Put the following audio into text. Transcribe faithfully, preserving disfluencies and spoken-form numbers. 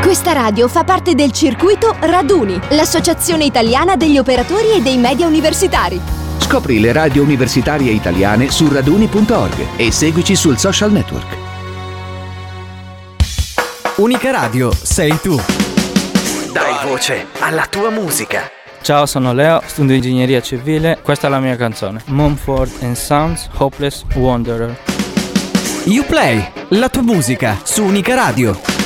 Questa radio fa parte del circuito Raduni, l'associazione italiana degli operatori e dei media universitari. Scopri le radio universitarie italiane su raduni punto org e seguici sul social network. Unica Radio sei tu. Dai voce alla tua musica. Ciao, sono Leo, studio ingegneria civile. Questa è la mia canzone, Mumford and Sons, Hopeless Wanderer. You Play, la tua musica su Unica Radio.